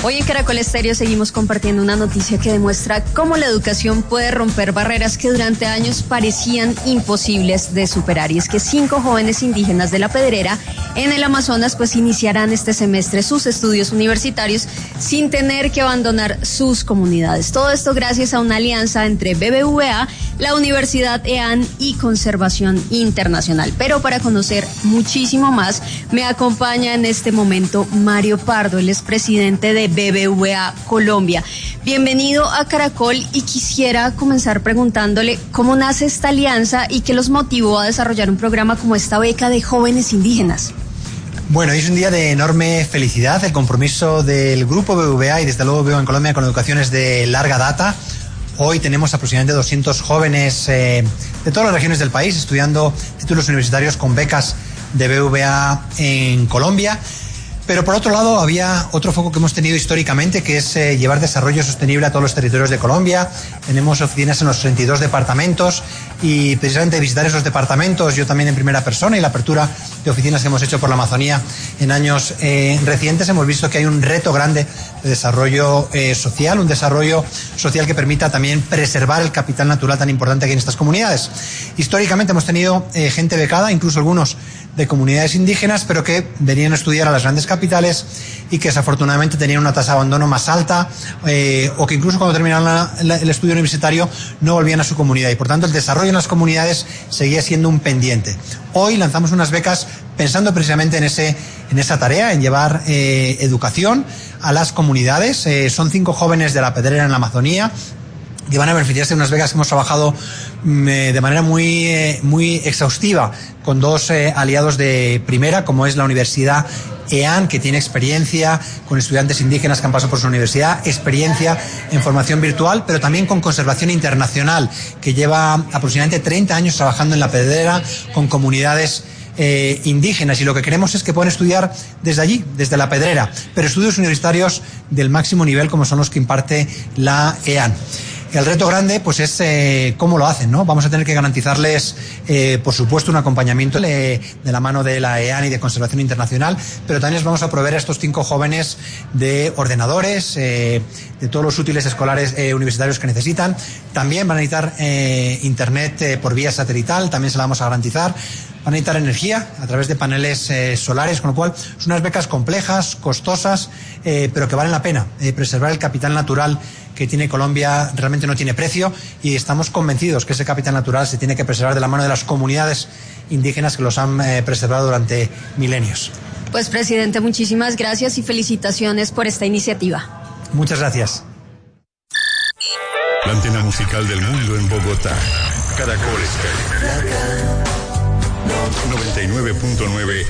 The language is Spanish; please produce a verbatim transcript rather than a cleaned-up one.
Hoy en Caracol Estéreo seguimos compartiendo una noticia que demuestra cómo la educación puede romper barreras que durante años parecían imposibles de superar. Y es que cinco jóvenes indígenas de La Pedrera en el Amazonas pues iniciarán este semestre sus estudios universitarios sin tener que abandonar sus comunidades. Todo esto gracias a una alianza entre B B V A, la Universidad E A N y Conservación Internacional. Pero para conocer muchísimo más, me acompaña en este momento Mario Pardo, él es presidente de B B V A Colombia. Bienvenido a Caracol y quisiera comenzar preguntándole cómo nace esta alianza y qué los motivó a desarrollar un programa como esta beca de jóvenes indígenas. Bueno, es un día de enorme felicidad. El compromiso del grupo B B V A y desde luego B B V A en Colombia con la educación es de larga data. Hoy tenemos aproximadamente doscientos jóvenes eh, de todas las regiones del país estudiando títulos universitarios con becas de B B V A en Colombia. Pero por otro lado había otro foco que hemos tenido históricamente, que es eh, llevar desarrollo sostenible a todos los territorios de Colombia. Tenemos oficinas en los treinta y dos departamentos y precisamente visitar esos departamentos, yo también en primera persona, y la apertura de oficinas que hemos hecho por la Amazonía en años eh, recientes, hemos visto que hay un reto grande de desarrollo eh, social, un desarrollo social que permita también preservar el capital natural tan importante que hay en estas comunidades. Históricamente hemos tenido eh, gente becada, incluso algunos de comunidades indígenas, pero que venían a estudiar a las grandes capitales y que desafortunadamente tenían una tasa de abandono más alta eh, o que incluso cuando terminaban la, la, el estudio universitario no volvían a su comunidad y por tanto el desarrollo en las comunidades seguía siendo un pendiente. Hoy lanzamos unas becas pensando precisamente en, ese, en esa tarea, en llevar eh, educación a las comunidades. Eh, son cinco jóvenes de La Pedrera en la Amazonía que van a beneficiarse de unas becas que hemos trabajado eh, de manera muy, eh, muy exhaustiva con dos eh, aliados de primera, como es la Universidad E A N, que tiene experiencia con estudiantes indígenas que han pasado por su universidad, experiencia en formación virtual, pero también con Conservación Internacional, que lleva aproximadamente treinta años trabajando en La Pedrera con comunidades Eh, indígenas, y lo que queremos es que puedan estudiar desde allí, desde La Pedrera, pero estudios universitarios del máximo nivel como son los que imparte la E A N. El reto grande pues es eh, cómo lo hacen, ¿no? Vamos a tener que garantizarles, eh, por supuesto, un acompañamiento de, de la mano de la E A N y de Conservación Internacional, pero también les vamos a proveer a estos cinco jóvenes de ordenadores, eh, de todos los útiles escolares eh, universitarios que necesitan. También van a necesitar eh, internet eh, por vía satelital, también se la vamos a garantizar. Van a necesitar energía a través de paneles eh, solares, con lo cual son unas becas complejas, costosas, eh, pero que valen la pena. Eh, preservar el capital natural que tiene Colombia realmente no tiene precio y estamos convencidos que ese capital natural se tiene que preservar de la mano de las comunidades indígenas que los han eh, preservado durante milenios. Pues, presidente, muchísimas gracias y felicitaciones por esta iniciativa. Muchas gracias. La antena musical del mundo en Bogotá. Caracol Estéreo. noventa y nueve punto nueve